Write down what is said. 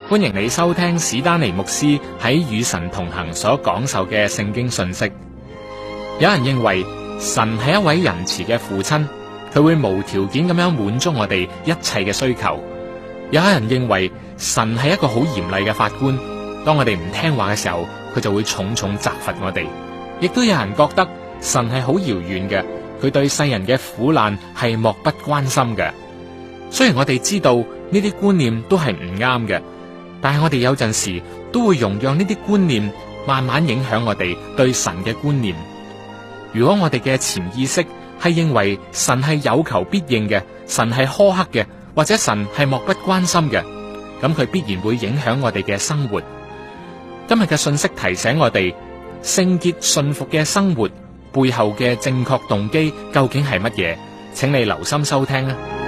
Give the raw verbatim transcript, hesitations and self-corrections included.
歡迎你收聽史丹尼牧師喺與神同行所講授嘅聖經信息。有人認為神係一位仁慈嘅父親，佢會無條件咁樣滿足我哋一切嘅需求。有人認為神係一個好嚴厲嘅法官，當我哋唔聽話嘅時候，佢就會重重責罰我哋。亦都有人覺得神係好遙遠嘅，佢對世人嘅苦難係漠不關心嘅。雖然我哋知道呢啲觀念都係唔啱嘅，但係我哋有陣時都會容讓呢啲觀念慢慢影響我哋對神嘅觀念。如果我哋嘅潛意識係認為神係有求必應嘅，神係苛刻嘅，或者神係漠不關心嘅，咁佢必然會影響我哋嘅生活。今日嘅信息提醒我哋，聖潔順服嘅生活背後嘅正確動機究竟係乜嘢？請你留心收聽啊！